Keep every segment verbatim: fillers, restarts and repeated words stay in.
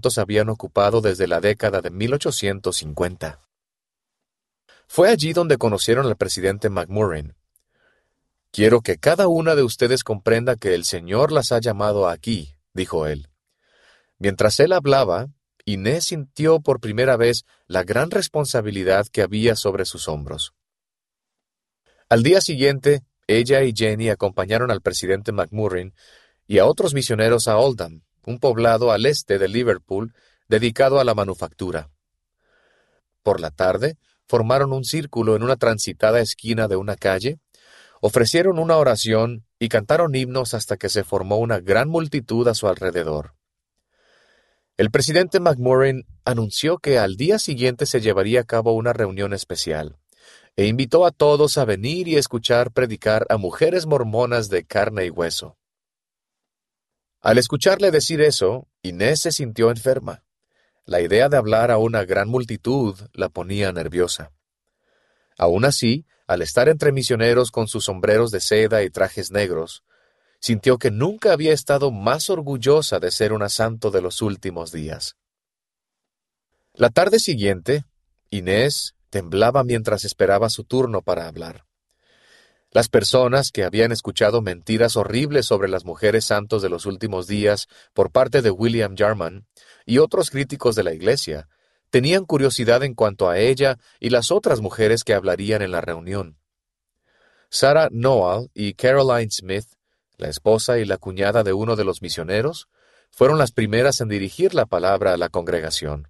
santos habían ocupado desde la década de mil ochocientos cincuenta. Fue allí donde conocieron al presidente McMurrin. «Quiero que cada una de ustedes comprenda que el Señor las ha llamado aquí», dijo él. Mientras él hablaba, Inés sintió por primera vez la gran responsabilidad que había sobre sus hombros. Al día siguiente, ella y Jenny acompañaron al presidente McMurrin y a otros misioneros a Oldham, un poblado al este de Liverpool dedicado a la manufactura. Por la tarde, formaron un círculo en una transitada esquina de una calle, ofrecieron una oración y cantaron himnos hasta que se formó una gran multitud a su alrededor. El presidente McMurrin anunció que al día siguiente se llevaría a cabo una reunión especial, e invitó a todos a venir y escuchar predicar a mujeres mormonas de carne y hueso. Al escucharle decir eso, Inés se sintió enferma. La idea de hablar a una gran multitud la ponía nerviosa. Aún así, al estar entre misioneros con sus sombreros de seda y trajes negros, sintió que nunca había estado más orgullosa de ser una santo de los últimos días. La tarde siguiente, Inés temblaba mientras esperaba su turno para hablar. Las personas que habían escuchado mentiras horribles sobre las mujeres santos de los últimos días por parte de William Jarman y otros críticos de la Iglesia, tenían curiosidad en cuanto a ella y las otras mujeres que hablarían en la reunión. Sarah Noel y Caroline Smith, la esposa y la cuñada de uno de los misioneros, fueron las primeras en dirigir la palabra a la congregación.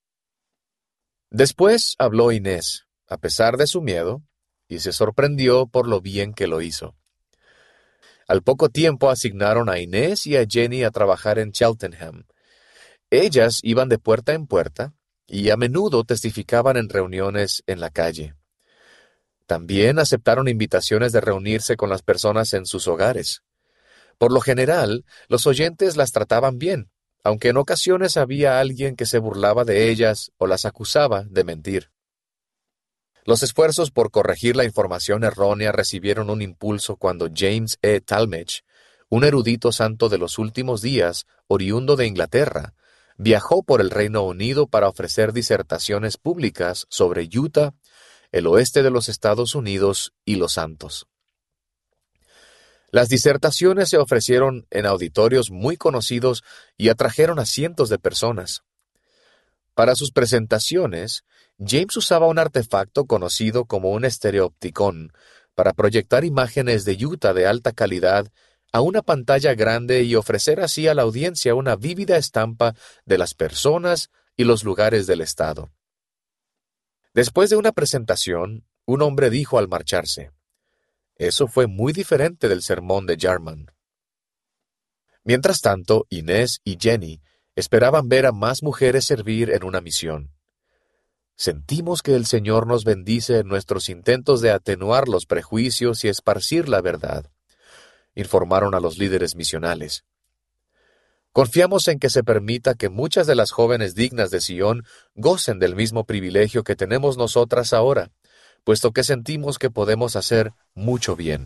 Después habló Inés, a pesar de su miedo, y se sorprendió por lo bien que lo hizo. Al poco tiempo asignaron a Inés y a Jenny a trabajar en Cheltenham. Ellas iban de puerta en puerta y a menudo testificaban en reuniones en la calle. También aceptaron invitaciones de reunirse con las personas en sus hogares. Por lo general, los oyentes las trataban bien, aunque en ocasiones había alguien que se burlaba de ellas o las acusaba de mentir. Los esfuerzos por corregir la información errónea recibieron un impulso cuando James E. Talmage, un erudito santo de los últimos días, oriundo de Inglaterra, viajó por el Reino Unido para ofrecer disertaciones públicas sobre Utah, el oeste de los Estados Unidos y los santos. Las disertaciones se ofrecieron en auditorios muy conocidos y atrajeron a cientos de personas. Para sus presentaciones, James usaba un artefacto conocido como un estereopticón para proyectar imágenes de Utah de alta calidad a una pantalla grande y ofrecer así a la audiencia una vívida estampa de las personas y los lugares del estado. Después de una presentación, un hombre dijo al marcharse: «Eso fue muy diferente del sermón de Jarman». Mientras tanto, Inés y Jenny esperaban ver a más mujeres servir en una misión. «Sentimos que el Señor nos bendice en nuestros intentos de atenuar los prejuicios y esparcir la verdad», informaron a los líderes misionales. «Confiamos en que se permita que muchas de las jóvenes dignas de Sion gocen del mismo privilegio que tenemos nosotras ahora, puesto que sentimos que podemos hacer mucho bien».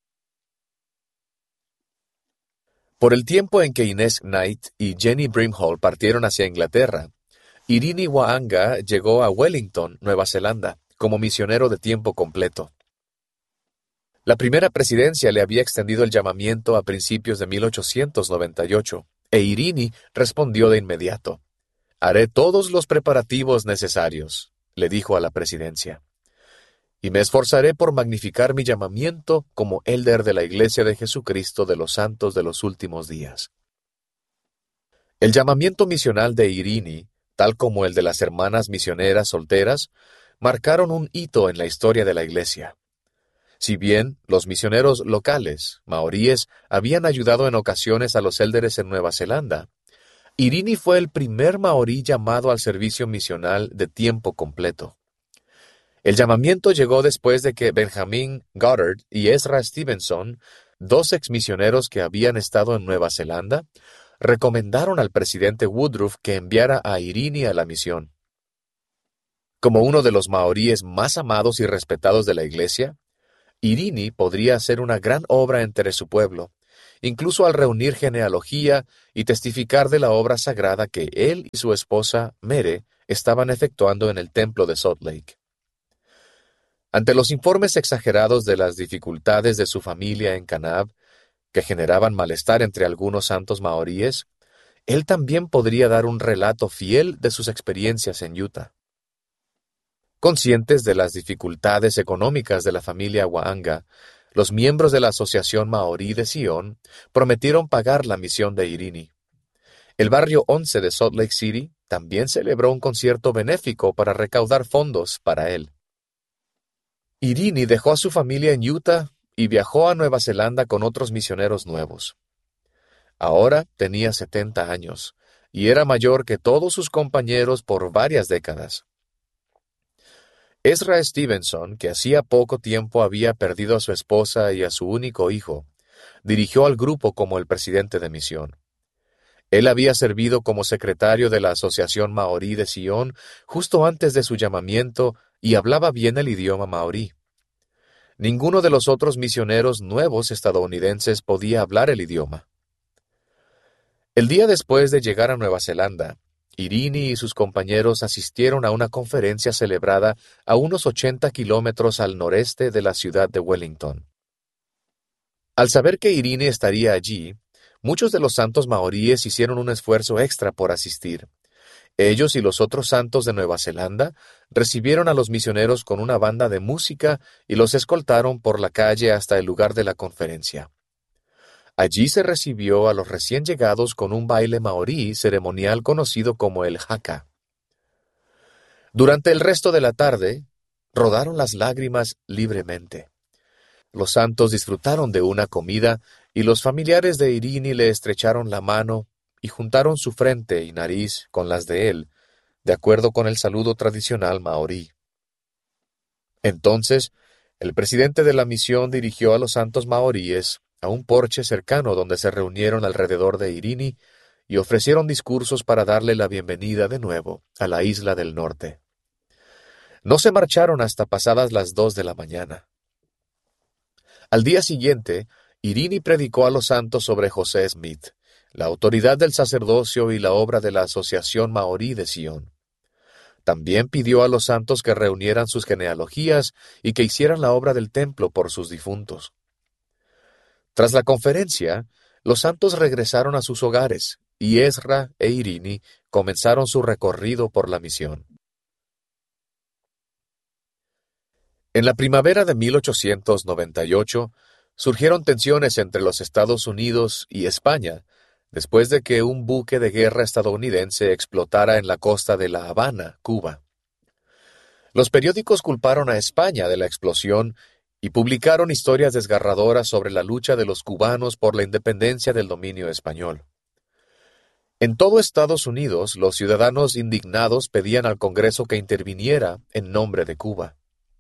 Por el tiempo en que Inés Knight y Jenny Brimhall partieron hacia Inglaterra, Irini Waanga llegó a Wellington, Nueva Zelanda, como misionero de tiempo completo. La primera presidencia le había extendido el llamamiento a principios de mil ochocientos noventa y ocho, e Irini respondió de inmediato: «Haré todos los preparativos necesarios», le dijo a la presidencia, «y me esforzaré por magnificar mi llamamiento como elder de la Iglesia de Jesucristo de los Santos de los Últimos Días». El llamamiento misional de Irini, tal como el de las hermanas misioneras solteras, marcaron un hito en la historia de la Iglesia. Si bien los misioneros locales, maoríes, habían ayudado en ocasiones a los élderes en Nueva Zelanda, Irini fue el primer maorí llamado al servicio misional de tiempo completo. El llamamiento llegó después de que Benjamin Goddard y Ezra Stevenson, dos exmisioneros que habían estado en Nueva Zelanda, recomendaron al presidente Woodruff que enviara a Irini a la misión. Como uno de los maoríes más amados y respetados de la Iglesia, Irini podría hacer una gran obra entre su pueblo, incluso al reunir genealogía y testificar de la obra sagrada que él y su esposa, Mere, estaban efectuando en el templo de Salt Lake. Ante los informes exagerados de las dificultades de su familia en Kanab, que generaban malestar entre algunos santos maoríes, él también podría dar un relato fiel de sus experiencias en Utah. Conscientes de las dificultades económicas de la familia Wahanga, los miembros de la Asociación Maorí de Sion prometieron pagar la misión de Irini. El barrio once de Salt Lake City también celebró un concierto benéfico para recaudar fondos para él. Irini dejó a su familia en Utah y viajó a Nueva Zelanda con otros misioneros nuevos. Ahora tenía setenta años y era mayor que todos sus compañeros por varias décadas. Ezra Stevenson, que hacía poco tiempo había perdido a su esposa y a su único hijo, dirigió al grupo como el presidente de misión. Él había servido como secretario de la Asociación Maorí de Sion justo antes de su llamamiento y hablaba bien el idioma maorí. Ninguno de los otros misioneros nuevos estadounidenses podía hablar el idioma. El día después de llegar a Nueva Zelanda, Irini y sus compañeros asistieron a una conferencia celebrada a unos ochenta kilómetros al noreste de la ciudad de Wellington. Al saber que Irini estaría allí, muchos de los santos maoríes hicieron un esfuerzo extra por asistir. Ellos y los otros santos de Nueva Zelanda recibieron a los misioneros con una banda de música y los escoltaron por la calle hasta el lugar de la conferencia. Allí se recibió a los recién llegados con un baile maorí ceremonial conocido como el haka. Durante el resto de la tarde, rodaron las lágrimas libremente. Los santos disfrutaron de una comida y los familiares de Irini le estrecharon la mano y juntaron su frente y nariz con las de él, de acuerdo con el saludo tradicional maorí. Entonces, el presidente de la misión dirigió a los santos maoríes a un porche cercano donde se reunieron alrededor de Irini y ofrecieron discursos para darle la bienvenida de nuevo a la isla del norte. No se marcharon hasta pasadas las dos de la mañana. Al día siguiente, Irini predicó a los santos sobre José Smith, la autoridad del sacerdocio y la obra de la Asociación Maorí de Sion. También pidió a los santos que reunieran sus genealogías y que hicieran la obra del templo por sus difuntos. Tras la conferencia, los santos regresaron a sus hogares y Ezra e Irini comenzaron su recorrido por la misión. En la primavera de mil ochocientos noventa y ocho, surgieron tensiones entre los Estados Unidos y España, después de que un buque de guerra estadounidense explotara en la costa de La Habana, Cuba. Los periódicos culparon a España de la explosión y publicaron historias desgarradoras sobre la lucha de los cubanos por la independencia del dominio español. En todo Estados Unidos, los ciudadanos indignados pedían al Congreso que interviniera en nombre de Cuba.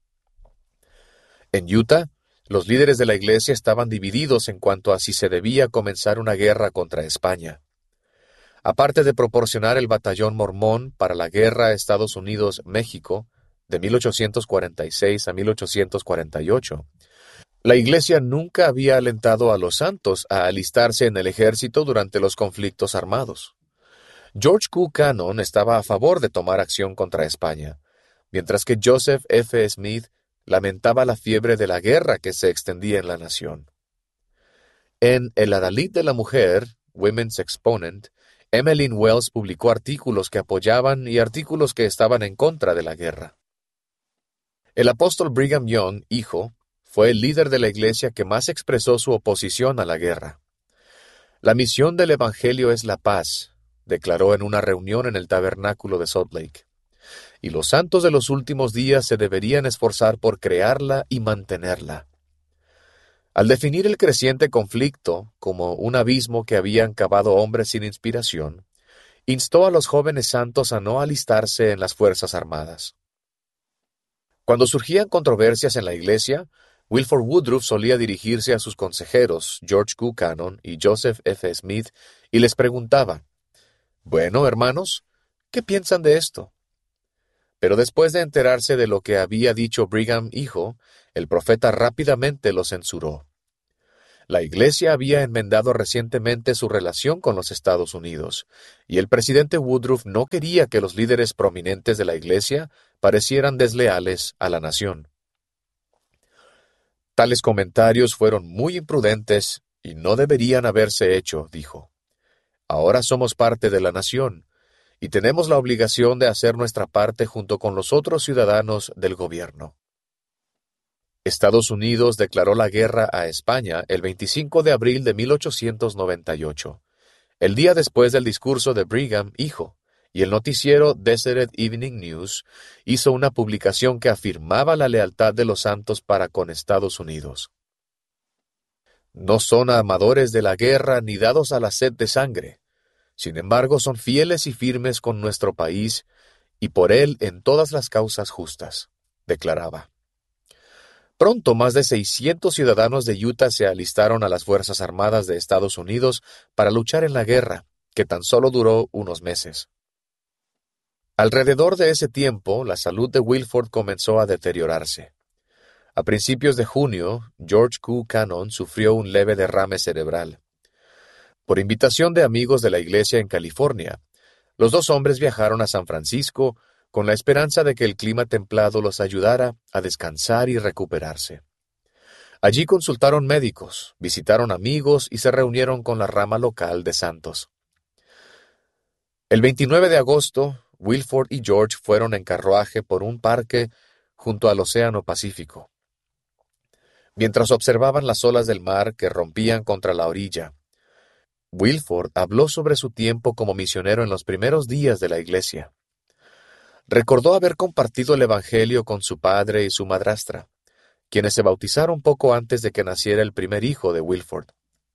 En Utah, los líderes de la Iglesia estaban divididos en cuanto a si se debía comenzar una guerra contra España. Aparte de proporcionar el batallón mormón para la guerra Estados Unidos-México, de mil ochocientos cuarenta y seis a mil ochocientos cuarenta y ocho, la Iglesia nunca había alentado a los santos a alistarse en el ejército durante los conflictos armados. George Q. Cannon estaba a favor de tomar acción contra España, mientras que Joseph F. Smith lamentaba la fiebre de la guerra que se extendía en la nación. En El Adalid de la Mujer, Women's Exponent, Emmeline Wells publicó artículos que apoyaban y artículos que estaban en contra de la guerra. El apóstol Brigham Young, hijo, fue el líder de la iglesia que más expresó su oposición a la guerra. La misión del Evangelio es la paz, declaró en una reunión en el tabernáculo de Salt Lake. Y los santos de los últimos días se deberían esforzar por crearla y mantenerla. Al definir el creciente conflicto como un abismo que habían cavado hombres sin inspiración, instó a los jóvenes santos a no alistarse en las fuerzas armadas. Cuando surgían controversias en la iglesia, Wilford Woodruff solía dirigirse a sus consejeros, George Q. Cannon y Joseph F. Smith, y les preguntaba: «Bueno, hermanos, ¿qué piensan de esto?». Pero después de enterarse de lo que había dicho Brigham hijo, el profeta rápidamente lo censuró. La Iglesia había enmendado recientemente su relación con los Estados Unidos, y el presidente Woodruff no quería que los líderes prominentes de la Iglesia parecieran desleales a la nación. Tales comentarios fueron muy imprudentes y no deberían haberse hecho, dijo. Ahora somos parte de la nación, y tenemos la obligación de hacer nuestra parte junto con los otros ciudadanos del gobierno. Estados Unidos declaró la guerra a España el veinticinco de abril de mil ochocientos noventa y ocho, el día después del discurso de Brigham, hijo, y el noticiero Deseret Evening News hizo una publicación que afirmaba la lealtad de los santos para con Estados Unidos. No son amadores de la guerra ni dados a la sed de sangre. Sin embargo, son fieles y firmes con nuestro país y por él en todas las causas justas, declaraba. Pronto más de seiscientos ciudadanos de Utah se alistaron a las Fuerzas Armadas de Estados Unidos para luchar en la guerra, que tan solo duró unos meses. Alrededor de ese tiempo, la salud de Wilford comenzó a deteriorarse. A principios de junio, George Q. Cannon sufrió un leve derrame cerebral. Por invitación de amigos de la iglesia en California, los dos hombres viajaron a San Francisco con la esperanza de que el clima templado los ayudara a descansar y recuperarse. Allí consultaron médicos, visitaron amigos y se reunieron con la rama local de santos. El veintinueve de agosto, Wilford y George fueron en carruaje por un parque junto al Océano Pacífico. Mientras observaban las olas del mar que rompían contra la orilla, Wilford habló sobre su tiempo como misionero en los primeros días de la iglesia. Recordó haber compartido el Evangelio con su padre y su madrastra, quienes se bautizaron poco antes de que naciera el primer hijo de Wilford.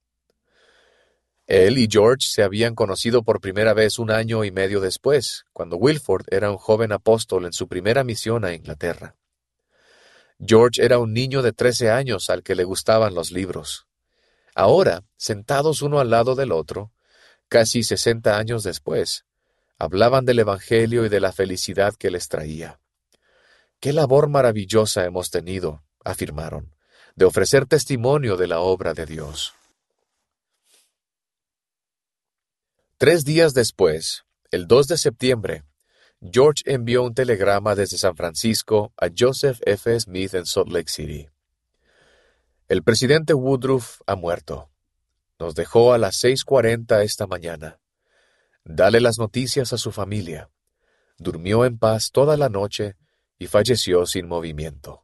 Él y George se habían conocido por primera vez un año y medio después, cuando Wilford era un joven apóstol en su primera misión a Inglaterra. George era un niño de trece años al que le gustaban los libros. Ahora, sentados uno al lado del otro, casi sesenta años después, hablaban del Evangelio y de la felicidad que les traía. «Qué labor maravillosa hemos tenido», afirmaron, «de ofrecer testimonio de la obra de Dios». Tres días después, el dos de septiembre, George envió un telegrama desde San Francisco a Joseph F. Smith en Salt Lake City. «El presidente Woodruff ha muerto. Nos dejó a las seis cuarenta esta mañana. Dale las noticias a su familia. Durmió en paz toda la noche y falleció sin movimiento».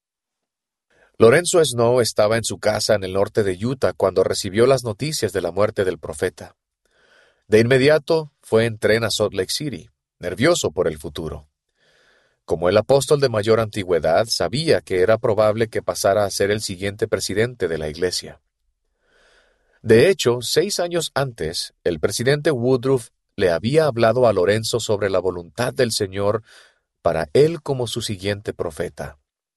Lorenzo Snow estaba en su casa en el norte de Utah cuando recibió las noticias de la muerte del profeta. De inmediato fue en tren a Salt Lake City, nervioso por el futuro. Como el apóstol de mayor antigüedad, sabía que era probable que pasara a ser el siguiente presidente de la iglesia. De hecho, seis años antes, el presidente Woodruff le había hablado a Lorenzo sobre la voluntad del Señor para él como su siguiente profeta.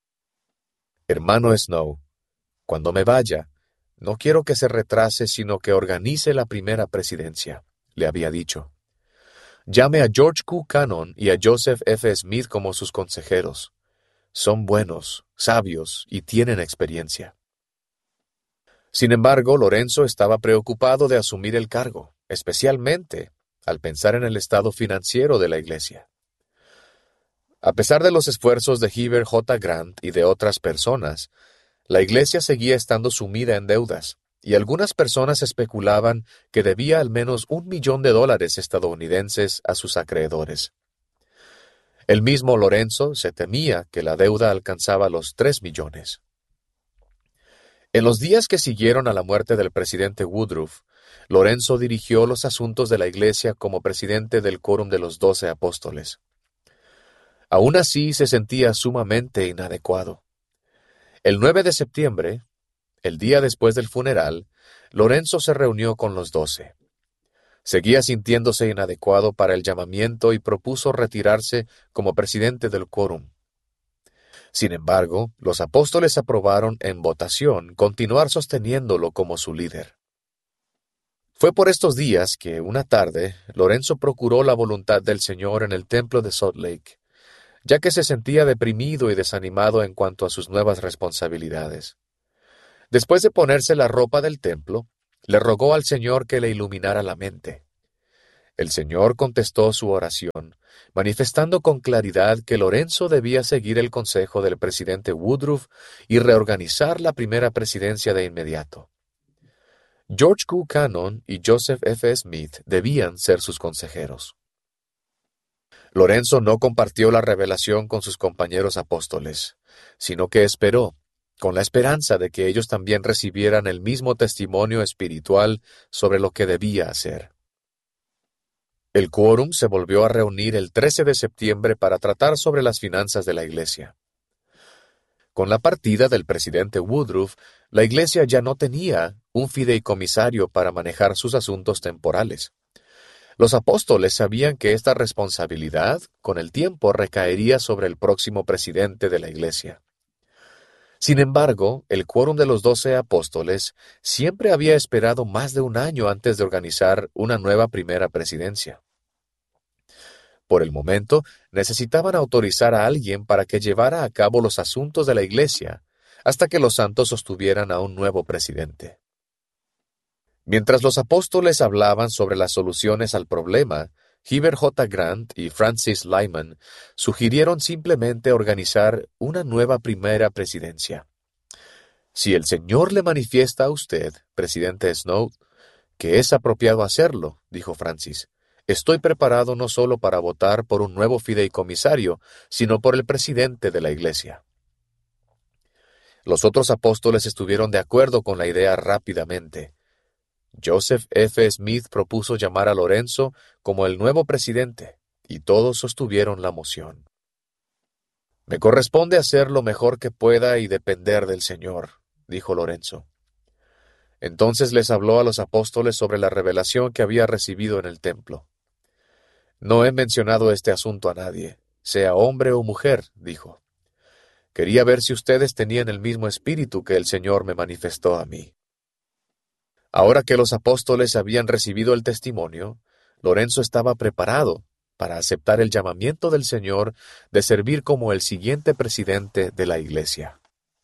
«Hermano Snow, cuando me vaya, no quiero que se retrase, sino que organice la primera presidencia», le había dicho. «Llame a George Q. Cannon y a Joseph F. Smith como sus consejeros. Son buenos, sabios y tienen experiencia». Sin embargo, Lorenzo estaba preocupado de asumir el cargo, especialmente al pensar en el estado financiero de la iglesia. A pesar de los esfuerzos de Heber J. Grant y de otras personas, la iglesia seguía estando sumida en deudas, y algunas personas especulaban que debía al menos un millón de dólares estadounidenses a sus acreedores. El mismo Lorenzo se temía que la deuda alcanzaba los tres millones. En los días que siguieron a la muerte del presidente Woodruff, Lorenzo dirigió los asuntos de la iglesia como presidente del Quórum de los Doce Apóstoles. Aún así se sentía sumamente inadecuado. El nueve de septiembre, el día después del funeral, Lorenzo se reunió con los doce. Seguía sintiéndose inadecuado para el llamamiento y propuso retirarse como presidente del quórum. Sin embargo, los apóstoles aprobaron en votación continuar sosteniéndolo como su líder. Fue por estos días que, una tarde, Lorenzo procuró la voluntad del Señor en el templo de Salt Lake, ya que se sentía deprimido y desanimado en cuanto a sus nuevas responsabilidades. Después de ponerse la ropa del templo, le rogó al Señor que le iluminara la mente. El Señor contestó su oración, manifestando con claridad que Lorenzo debía seguir el consejo del presidente Woodruff y reorganizar la primera presidencia de inmediato. George Q. Cannon y Joseph F. Smith debían ser sus consejeros. Lorenzo no compartió la revelación con sus compañeros apóstoles, sino que esperó, con la esperanza de que ellos también recibieran el mismo testimonio espiritual sobre lo que debía hacer. El quórum se volvió a reunir el trece de septiembre para tratar sobre las finanzas de la Iglesia. Con la partida del presidente Woodruff, la Iglesia ya no tenía un fideicomisario para manejar sus asuntos temporales. Los apóstoles sabían que esta responsabilidad, con el tiempo, recaería sobre el próximo presidente de la Iglesia. Sin embargo, el quórum de los doce apóstoles siempre había esperado más de un año antes de organizar una nueva primera presidencia. Por el momento, necesitaban autorizar a alguien para que llevara a cabo los asuntos de la Iglesia, hasta que los santos sostuvieran a un nuevo presidente. Mientras los apóstoles hablaban sobre las soluciones al problema, Heber J. Grant y Francis Lyman sugirieron simplemente organizar una nueva primera presidencia. Si el Señor le manifiesta a usted, presidente Snow, que es apropiado hacerlo, dijo Francis, estoy preparado no solo para votar por un nuevo fideicomisario, sino por el presidente de la Iglesia. Los otros apóstoles estuvieron de acuerdo con la idea rápidamente. Joseph F. Smith propuso llamar a Lorenzo como el nuevo presidente, y todos sostuvieron la moción. Me corresponde hacer lo mejor que pueda y depender del Señor, dijo Lorenzo. Entonces les habló a los apóstoles sobre la revelación que había recibido en el templo. No he mencionado este asunto a nadie, sea hombre o mujer, dijo. Quería ver si ustedes tenían el mismo espíritu que el Señor me manifestó a mí. Ahora que los apóstoles habían recibido el testimonio, Lorenzo estaba preparado para aceptar el llamamiento del Señor de servir como el siguiente presidente de la Iglesia.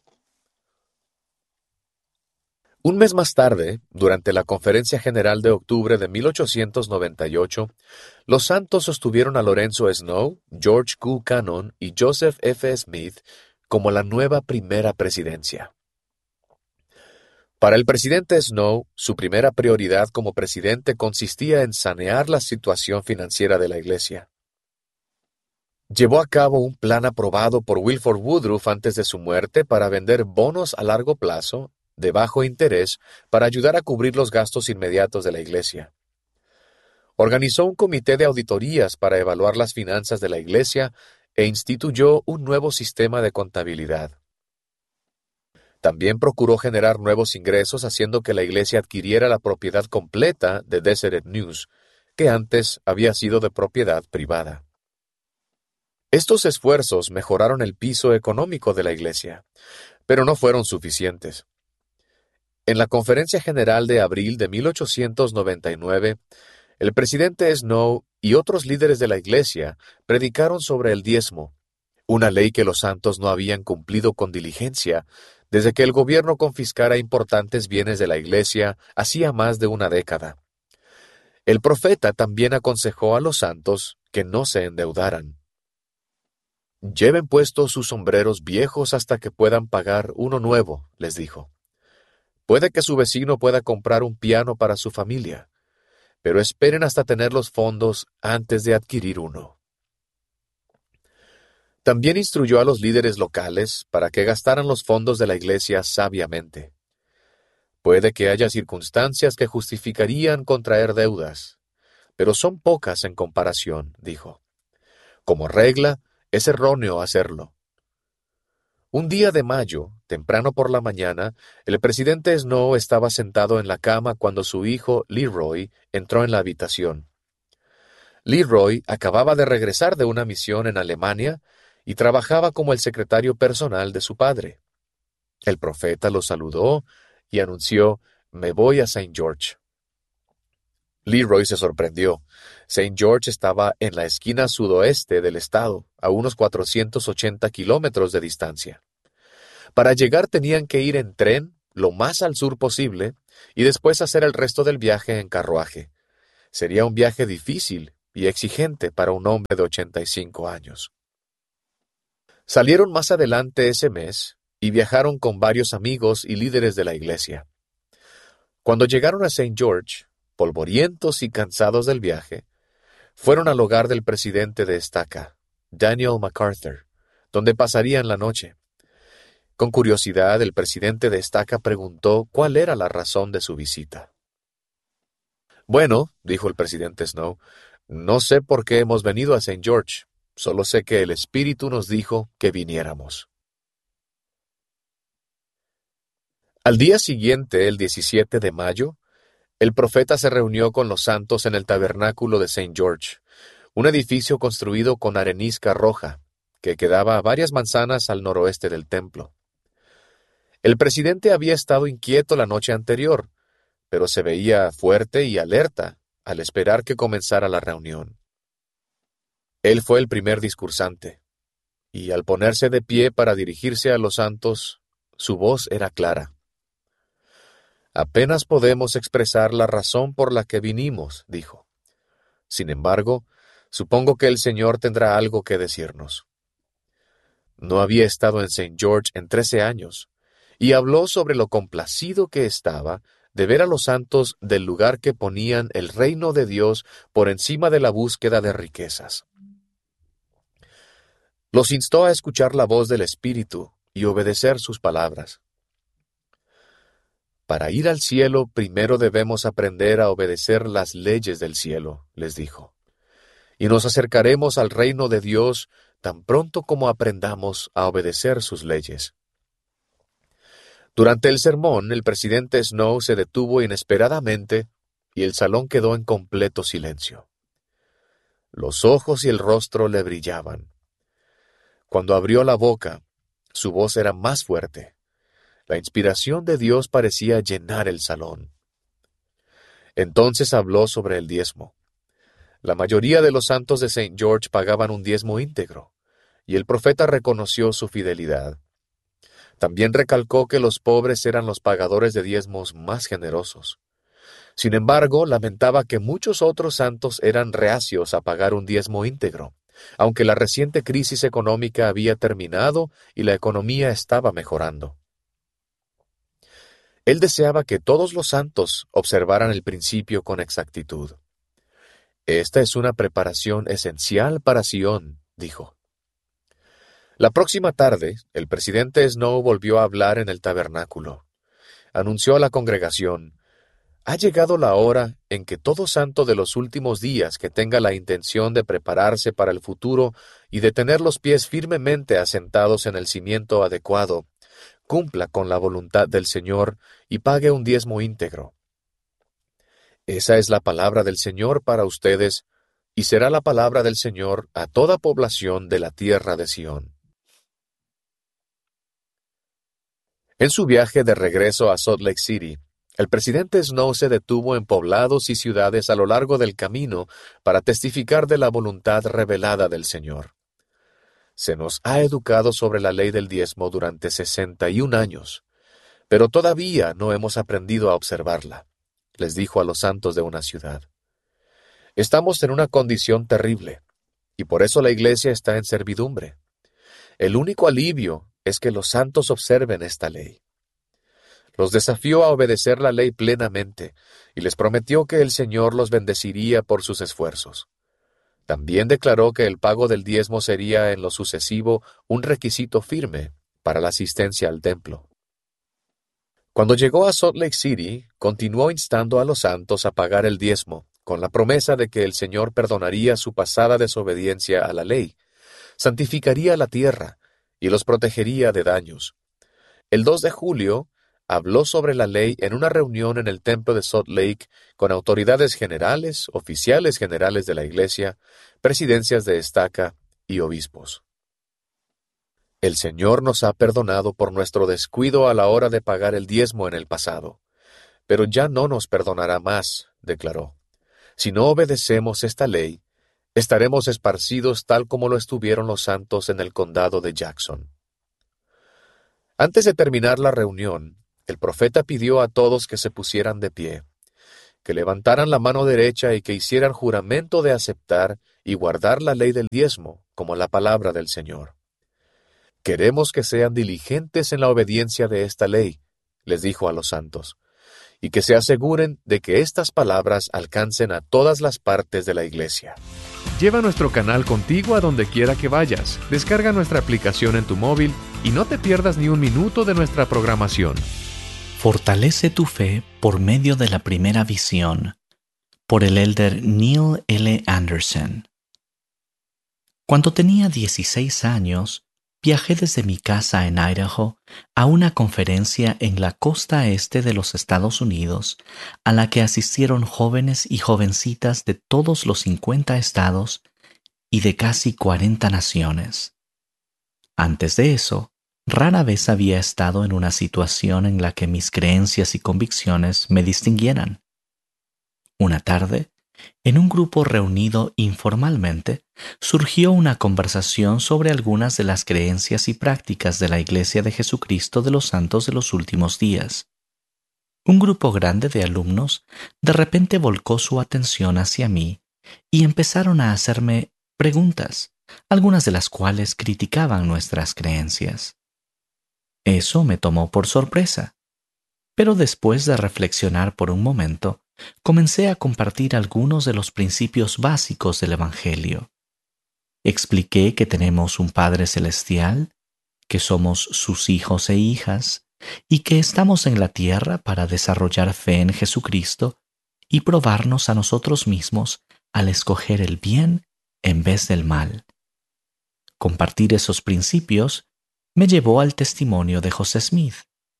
Un mes más tarde, durante la Conferencia General de octubre de mil ochocientos noventa y ocho, los santos sostuvieron a Lorenzo Snow, George Q. Cannon y Joseph F. Smith como la nueva primera presidencia. Para el presidente Snow, su primera prioridad como presidente consistía en sanear la situación financiera de la Iglesia. Llevó a cabo un plan aprobado por Wilford Woodruff antes de su muerte para vender bonos a largo plazo, de bajo interés, para ayudar a cubrir los gastos inmediatos de la Iglesia. Organizó un comité de auditorías para evaluar las finanzas de la Iglesia e instituyó un nuevo sistema de contabilidad. También procuró generar nuevos ingresos haciendo que la Iglesia adquiriera la propiedad completa de Deseret News, que antes había sido de propiedad privada. Estos esfuerzos mejoraron el piso económico de la Iglesia, pero no fueron suficientes. En la Conferencia General de abril de mil ochocientos noventa y nueve, el presidente Snow y otros líderes de la Iglesia predicaron sobre el diezmo, una ley que los santos no habían cumplido con diligencia desde que el gobierno confiscara importantes bienes de la Iglesia hacía más de una década. El profeta también aconsejó a los santos que no se endeudaran. Lleven puestos sus sombreros viejos hasta que puedan pagar uno nuevo, les dijo. Puede que su vecino pueda comprar un piano para su familia, pero esperen hasta tener los fondos antes de adquirir uno. También instruyó a los líderes locales para que gastaran los fondos de la Iglesia sabiamente. Puede que haya circunstancias que justificarían contraer deudas, pero son pocas en comparación, dijo. Como regla, es erróneo hacerlo. Un día de mayo, temprano por la mañana, el presidente Snow estaba sentado en la cama cuando su hijo, Leroy, entró en la habitación. Leroy acababa de regresar de una misión en Alemania y trabajaba como el secretario personal de su padre. El profeta lo saludó y anunció, «Me voy a Saint George». Leroy se sorprendió. Saint George estaba en la esquina sudoeste del estado, a unos cuatrocientos ochenta kilómetros de distancia. Para llegar tenían que ir en tren, lo más al sur posible y después hacer el resto del viaje en carruaje. Sería un viaje difícil y exigente para un hombre de ochenta y cinco años. Salieron más adelante ese mes y viajaron con varios amigos y líderes de la iglesia. Cuando llegaron a Saint George, polvorientos y cansados del viaje, fueron al hogar del presidente de Estaca, Daniel MacArthur, donde pasarían la noche. Con curiosidad, el presidente de Estaca preguntó cuál era la razón de su visita. Bueno, dijo el presidente Snow, no sé por qué hemos venido a Saint George, solo sé que el Espíritu nos dijo que viniéramos. Al día siguiente, el diecisiete de mayo, el profeta se reunió con los santos en el tabernáculo de Saint George, un edificio construido con arenisca roja, que quedaba a varias manzanas al noroeste del templo. El presidente había estado inquieto la noche anterior, pero se veía fuerte y alerta al esperar que comenzara la reunión. Él fue el primer discursante, y al ponerse de pie para dirigirse a los santos, su voz era clara. Apenas podemos expresar la razón por la que vinimos, dijo. Sin embargo, supongo que el Señor tendrá algo que decirnos. No había estado en Saint George en trece años, y habló sobre lo complacido que estaba de ver a los santos del lugar que ponían el reino de Dios por encima de la búsqueda de riquezas. Los instó a escuchar la voz del Espíritu y obedecer sus palabras. Para ir al cielo, primero debemos aprender a obedecer las leyes del cielo, les dijo. Y nos acercaremos al reino de Dios tan pronto como aprendamos a obedecer sus leyes. Durante el sermón, el presidente Snow se detuvo inesperadamente y el salón quedó en completo silencio. Los ojos y el rostro le brillaban. Cuando abrió la boca, su voz era más fuerte. La inspiración de Dios parecía llenar el salón. Entonces habló sobre el diezmo. La mayoría de los santos de Saint George pagaban un diezmo íntegro, y el profeta reconoció su fidelidad. También recalcó que los pobres eran los pagadores de diezmos más generosos. Sin embargo, lamentaba que muchos otros santos eran reacios a pagar un diezmo íntegro, aunque la reciente crisis económica había terminado y la economía estaba mejorando. Él deseaba que todos los santos observaran el principio con exactitud. Esta es una preparación esencial para Sion, dijo. La próxima tarde, el presidente Snow volvió a hablar en el tabernáculo. Anunció a la congregación, «Ha llegado la hora en que todo santo de los últimos días que tenga la intención de prepararse para el futuro y de tener los pies firmemente asentados en el cimiento adecuado, cumpla con la voluntad del Señor y pague un diezmo íntegro. Esa es la palabra del Señor para ustedes, y será la palabra del Señor a toda población de la tierra de Sión». En su viaje de regreso a Salt Lake City, el presidente Snow se detuvo en poblados y ciudades a lo largo del camino para testificar de la voluntad revelada del Señor. Se nos ha educado sobre la ley del diezmo durante sesenta y un años, pero todavía no hemos aprendido a observarla, les dijo a los santos de una ciudad. Estamos en una condición terrible, y por eso la iglesia está en servidumbre. El único alivio es que los santos observen esta ley. Los desafió a obedecer la ley plenamente, y les prometió que el Señor los bendeciría por sus esfuerzos. También declaró que el pago del diezmo sería en lo sucesivo un requisito firme para la asistencia al templo. Cuando llegó a Salt Lake City, continuó instando a los santos a pagar el diezmo, con la promesa de que el Señor perdonaría su pasada desobediencia a la ley, santificaría la tierra y los protegería de daños. El dos de julio, habló sobre la ley en una reunión en el templo de Salt Lake con autoridades generales, oficiales generales de la iglesia, presidencias de estaca y obispos. El Señor nos ha perdonado por nuestro descuido a la hora de pagar el diezmo en el pasado, pero ya no nos perdonará más, declaró. Si no obedecemos esta ley, estaremos esparcidos tal como lo estuvieron los santos en el condado de Jackson. Antes de terminar la reunión, el profeta pidió a todos que se pusieran de pie, que levantaran la mano derecha y que hicieran juramento de aceptar y guardar la ley del diezmo, como la palabra del Señor. Queremos que sean diligentes en la obediencia de esta ley, les dijo a los santos, y que se aseguren de que estas palabras alcancen a todas las partes de la iglesia. Lleva nuestro canal contigo a donde quiera que vayas. Descarga nuestra aplicación en tu móvil y no te pierdas ni un minuto de nuestra programación. Fortalece tu fe por medio de la primera visión, por el elder Neil L. Anderson. Cuando tenía dieciséis años, viajé desde mi casa en Idaho a una conferencia en la costa este de los Estados Unidos, a la que asistieron jóvenes y jovencitas de todos los cincuenta estados y de casi cuarenta naciones. Antes de eso, rara vez había estado en una situación en la que mis creencias y convicciones me distinguieran. Una tarde, en un grupo reunido informalmente, surgió una conversación sobre algunas de las creencias y prácticas de la Iglesia de Jesucristo de los Santos de los Últimos Días. Un grupo grande de alumnos de repente volcó su atención hacia mí y empezaron a hacerme preguntas, algunas de las cuales criticaban nuestras creencias. Eso me tomó por sorpresa, pero después de reflexionar por un momento, comencé a compartir algunos de los principios básicos del Evangelio. Expliqué que tenemos un Padre Celestial, que somos sus hijos e hijas, y que estamos en la tierra para desarrollar fe en Jesucristo y probarnos a nosotros mismos al escoger el bien en vez del mal. Compartir esos principios me llevó al testimonio de José Smith.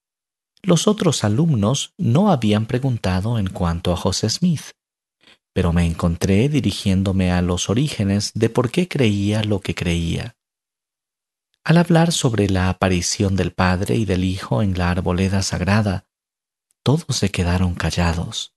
Los otros alumnos no habían preguntado en cuanto a José Smith, pero me encontré dirigiéndome a los orígenes de por qué creía lo que creía. Al hablar sobre la aparición del Padre y del Hijo en la arboleda sagrada, todos se quedaron callados.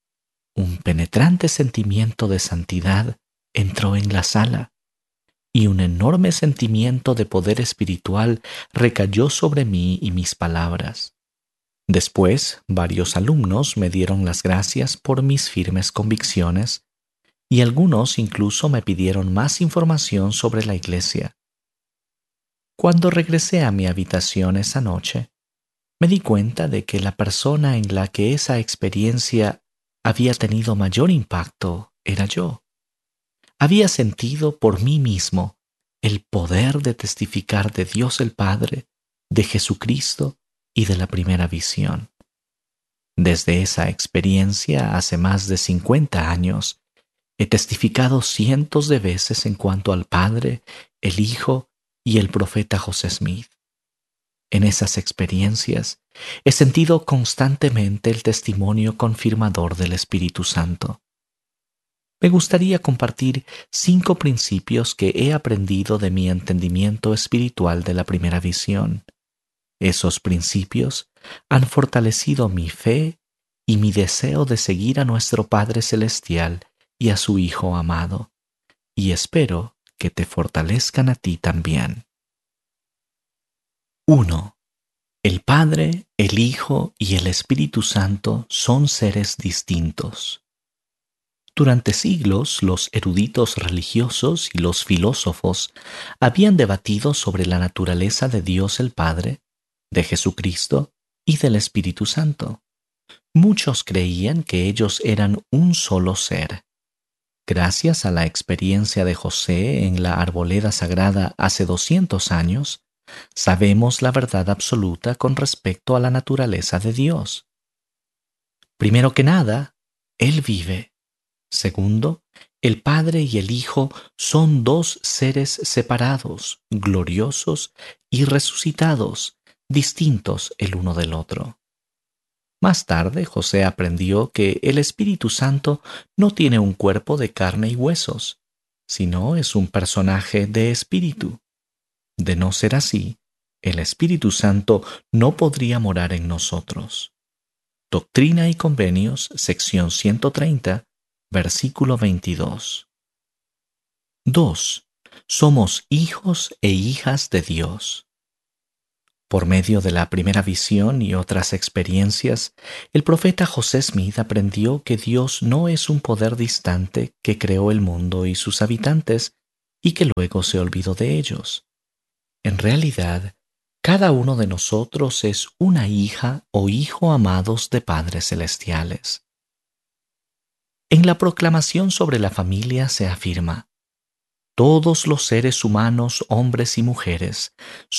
Un penetrante sentimiento de santidad entró en la sala, y un enorme sentimiento de poder espiritual recayó sobre mí y mis palabras. Después, varios alumnos me dieron las gracias por mis firmes convicciones y algunos incluso me pidieron más información sobre la iglesia. Cuando regresé a mi habitación esa noche, me di cuenta de que la persona en la que esa experiencia había tenido mayor impacto era yo. Había sentido por mí mismo el poder de testificar de Dios el Padre, de Jesucristo y de la primera visión. Desde esa experiencia hace más de cincuenta años, he testificado cientos de veces en cuanto al Padre, el Hijo y el profeta José Smith. En esas experiencias he sentido constantemente el testimonio confirmador del Espíritu Santo. Me gustaría compartir cinco principios que he aprendido de mi entendimiento espiritual de la primera visión. Esos principios han fortalecido mi fe y mi deseo de seguir a nuestro Padre Celestial y a su Hijo amado, y espero que te fortalezcan a ti también. uno. El Padre, el Hijo y el Espíritu Santo son seres distintos. Durante siglos, los eruditos religiosos y los filósofos habían debatido sobre la naturaleza de Dios el Padre, de Jesucristo y del Espíritu Santo. Muchos creían que ellos eran un solo ser. Gracias a la experiencia de José en la arboleda sagrada hace doscientos años, sabemos la verdad absoluta con respecto a la naturaleza de Dios. Primero que nada, Él vive. Segundo, el Padre y el Hijo son dos seres separados, gloriosos y resucitados, distintos el uno del otro. Más tarde, José aprendió que el Espíritu Santo no tiene un cuerpo de carne y huesos, sino es un personaje de espíritu. De no ser así, el Espíritu Santo no podría morar en nosotros. Doctrina y Convenios, sección ciento treinta, versículo veintidós. dos. Somos hijos e hijas de Dios. Por medio de la primera visión y otras experiencias, el profeta José Smith aprendió que Dios no es un poder distante que creó el mundo y sus habitantes y que luego se olvidó de ellos. En realidad, cada uno de nosotros es una hija o hijo amados de padres celestiales. En la proclamación sobre la familia se afirma: todos los seres humanos, hombres y mujeres,